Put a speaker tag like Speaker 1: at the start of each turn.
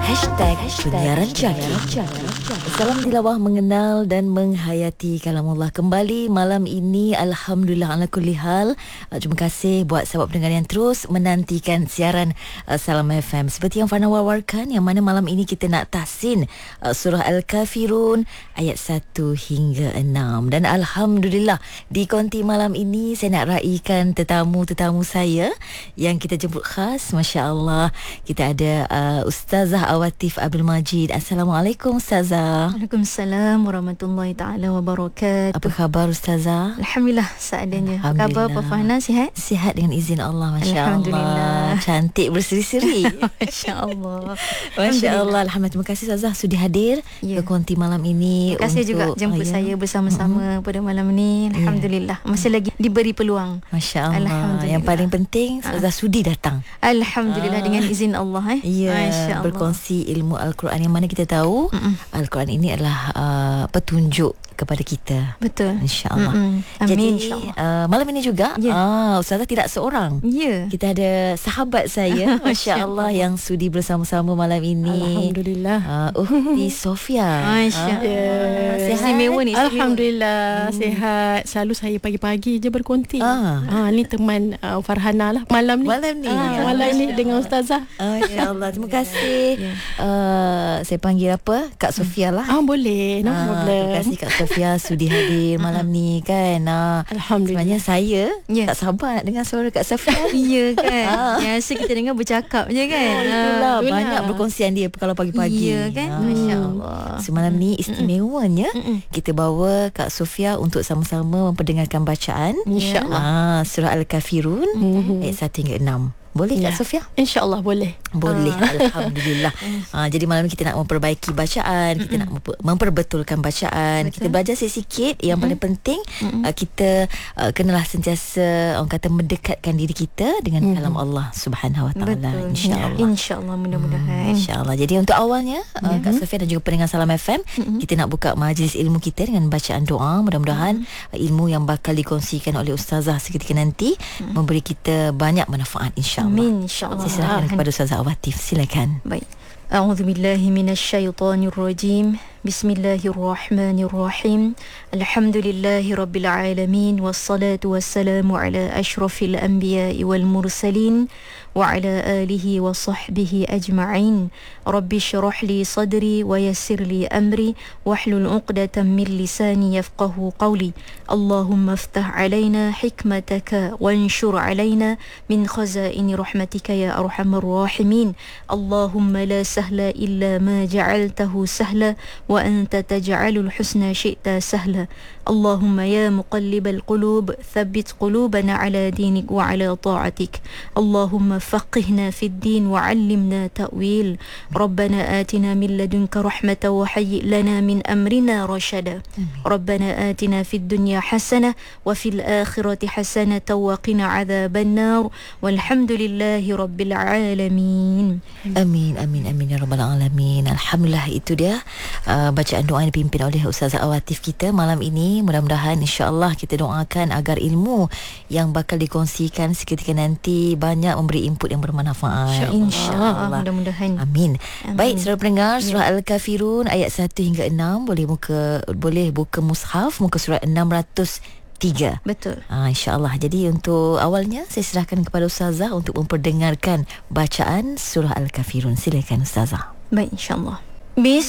Speaker 1: Penyiaran Jaki. Salam tilawah, mengenal dan menghayati kalamullah kembali malam ini. Alhamdulillah ala kulli hal. Terima kasih buat sahabat pendengar yang terus menantikan siaran Salam FM. Seperti yang Fana wawarkan, yang mana malam ini kita nak tahsin surah Al-Kafirun ayat 1 hingga 6. Dan Alhamdulillah di konti malam ini saya nak raikan tetamu-tetamu saya yang kita jemput khas. Masya Allah, kita ada Ustazah Awatif Abdul Majid. Assalamualaikum Ustazah.
Speaker 2: Waalaikumsalam warahmatullahi taala wabarakatuh.
Speaker 1: Apa khabar Ustazah?
Speaker 2: Alhamdulillah seadanya. Apa khabar Pak Fahna, sihat?
Speaker 1: Sihat dengan izin Allah, masya
Speaker 2: Alhamdulillah.
Speaker 1: Allah. Cantik berseri-seri.
Speaker 2: Masya Allah.
Speaker 1: Masya Allah. Alhamdulillah. Terima kasih Ustazah sudi hadir ke konti malam ini.
Speaker 2: Terima kasih juga jemput saya bersama-sama pada malam ini. Alhamdulillah. Masih lagi diberi peluang.
Speaker 1: Masya Allah. Yang paling penting Ustazah sudi datang.
Speaker 2: Alhamdulillah dengan izin Allah.
Speaker 1: Ya, berkongsi ilmu Al-Quran, yang mana kita tahu Al-Quran ini adalah petunjuk kepada kita.
Speaker 2: Betul.
Speaker 1: InsyaAllah.
Speaker 2: Amin.
Speaker 1: Jadi malam ini juga Ustazah tidak seorang. Kita ada sahabat saya Masya Allah yang sudi bersama-sama malam ini.
Speaker 3: Alhamdulillah.
Speaker 1: Uhti Sofia.
Speaker 2: Masya Allah. Istimewa ni.
Speaker 3: Alhamdulillah sihat. Selalu saya pagi-pagi je berkonti. Ni teman Farhana lah malam ni. Malam ni dengan Ustazah.
Speaker 1: Masya Allah. Terima kasih. Saya panggil apa? Kak Sofia lah.
Speaker 3: Boleh. No problem.
Speaker 1: Terima kasih Kak Sofia sudi hadir malam ni kan.
Speaker 3: Alhamdulillah.
Speaker 1: Sebenarnya saya tak sabar nak dengar suara Kak Sofia.
Speaker 2: Ya kan. Biasa kita dengar bercakap je kan.
Speaker 1: Itulah banyak berkongsian dia kalau pagi-pagi.
Speaker 2: Ya kan. Masya Allah.
Speaker 1: Semalam ni istimewanya kita bawa Kak Sofia untuk sama-sama memperdengarkan bacaan
Speaker 3: InsyaAllah
Speaker 1: surah Al-Kafirun ayat 1 hingga 6. Boleh Kak Sofia?
Speaker 3: InsyaAllah boleh.
Speaker 1: Boleh. Alhamdulillah. Jadi malam ni kita nak memperbaiki bacaan, kita nak memperbetulkan bacaan. Betul. Kita belajar sikit-sikit. Yang paling penting kita kenalah sentiasa orang kata mendekatkan diri kita dengan kalam Allah Subhanahu Wa Taala. InsyaAllah.
Speaker 2: InsyaAllah, mudah-mudahan.
Speaker 1: InsyaAllah. Jadi untuk awalnya Kak Sofia dan juga pendengar Salam FM, kita nak buka majlis ilmu kita dengan bacaan doa. Mudah-mudahan ilmu yang bakal dikongsikan oleh Ustazah seketika nanti memberi kita banyak manfaat, insyaAllah.
Speaker 2: Amin, insyaAllah.
Speaker 1: Saya serahkan kepada Ustazah Awatif. Silakan.
Speaker 2: Baik. A'udzubillahi minasyaitonirrajim. Bismillahirrahmanirrahim. Alhamdulillahi rabbil alamin, wassalatu wassalamu ala asyrafil anbiya'i wal mursalin wa ala alihi wa sahbihi ajma'in. Rabbi syrah li sadri wa yassir li amri wahlul 'uqdatam min lisani yafqahu qawli. Allahumma iftah 'alaina hikmataka wanshur 'alaina min khazaini rahmatika ya arhamar rahimin. Allahumma la sahla illa ma ja'altahu sahla wa anta taj'alul husna syi'ta sahla. Allahumma ya muqallibal qulub thabbit qulubana ala dinik wa ala ta'atik. Allahumma faqihna fid din wa 'allimna ta'wil. Rabbana atina min ladunka rahmatan wa hayyi' lana min amrina rashada. Rabbana atina fid dunya hasanah wa fil akhirati hasanah wa qina 'adzaban nar. Walhamdulillahi rabbil alamin.
Speaker 1: Amin amin amin ya rabbal alamin. Alhamdulillah, itu dia bacaan doa yang dipimpin oleh Ustazah Awatif kita malam ini. Mudah-mudahan insya-Allah kita doakan agar ilmu yang bakal dikongsikan seketika nanti banyak memberi input yang bermanfaat.
Speaker 2: InsyaAllah. Mudah-mudahan.
Speaker 1: Amin. Baik, saudara pendengar, surah Al-Kafirun ayat 1 hingga 6. Boleh buka mushaf muka surat 603.
Speaker 2: Betul.
Speaker 1: InsyaAllah. Jadi untuk awalnya saya serahkan kepada Ustazah untuk memperdengarkan bacaan surah Al-Kafirun. Silakan Ustazah.
Speaker 2: Baik, insyaAllah.